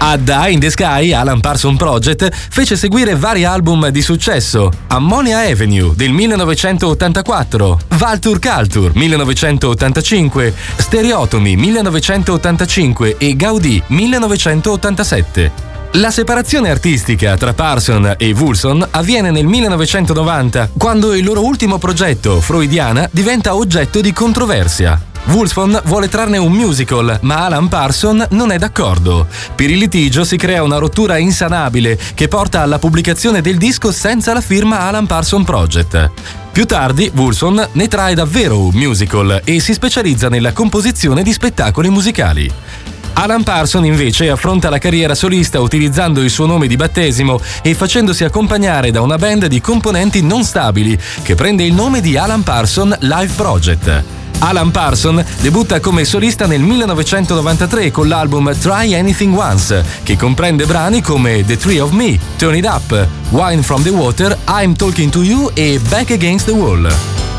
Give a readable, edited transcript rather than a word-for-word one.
A Die in the Sky, Alan Parsons Project fece seguire vari album di successo: Ammonia Avenue del 1984, Valtur Culture 1985, Stereotomy 1985 e Gaudì 1987. La separazione artistica tra Parsons e Woolson avviene nel 1990, quando il loro ultimo progetto, Freudiana, diventa oggetto di controversia. Woolson vuole trarne un musical, ma Alan Parsons non è d'accordo. Per il litigio si crea una rottura insanabile che porta alla pubblicazione del disco senza la firma Alan Parsons Project. Più tardi, Woolson ne trae davvero un musical e si specializza nella composizione di spettacoli musicali. Alan Parsons invece affronta la carriera solista utilizzando il suo nome di battesimo e facendosi accompagnare da una band di componenti non stabili che prende il nome di Alan Parsons Live Project. Alan Parsons debutta come solista nel 1993 con l'album Try Anything Once, che comprende brani come The Tree of Me, Turn It Up, Wine from the Water, I'm Talking to You e Back Against the Wall.